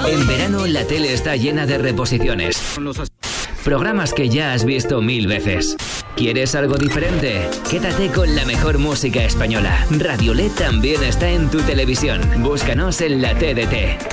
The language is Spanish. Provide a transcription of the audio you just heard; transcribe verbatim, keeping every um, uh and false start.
En verano la tele está llena de reposiciones. Programas que ya has visto mil veces. ¿Quieres algo diferente? Quédate con la mejor música española. Radiolet también está en tu televisión. Búscanos en la T D T.